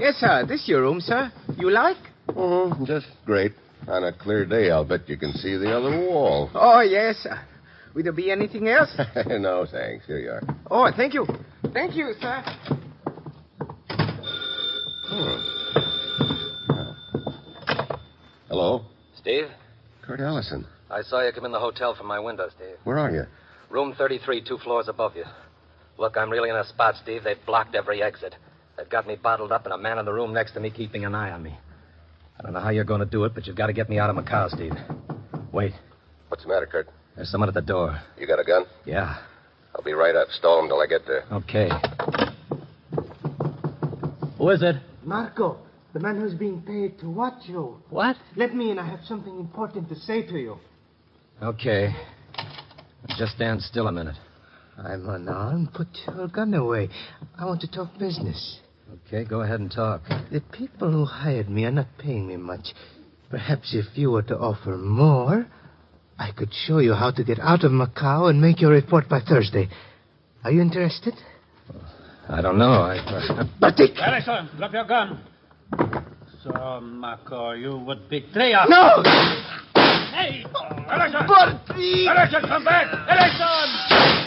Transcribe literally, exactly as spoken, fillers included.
Yes, sir. This your room, sir. You like? Mm-hmm. Just great. On a clear day, I'll bet you can see the other wall. Oh, yes, sir. Will there be anything else? No, thanks. Here you are. Oh, thank you. Thank you, sir. Hmm. Oh. Hello? Steve? Kurt Allison. I saw you come in the hotel from my window, Steve. Where are you? Room thirty-three, two floors above you. Look, I'm really in a spot, Steve. They've blocked every exit. They've got me bottled up and a man in the room next to me keeping an eye on me. I don't know how you're going to do it, but you've got to get me out of Macau, Steve. Wait. What's the matter, Kurt? There's someone at the door. You got a gun? Yeah. I'll be right up. Stall him till I get there. Okay. Who is it? Marco, the man who's being paid to watch you. What? Let me in. I have something important to say to you. Okay. Just stand still a minute. I'm unarmed. Put your gun away. I want to talk business. Okay, go ahead and talk. The people who hired me are not paying me much. Perhaps if you were to offer more, I could show you how to get out of Macau and make your report by Thursday. Are you interested? I don't know. I... Batik! Ellison, drop your gun. So, Marco, you would betray us. No! Hey! Ellison! Batik! Ellison, come back! Ellison!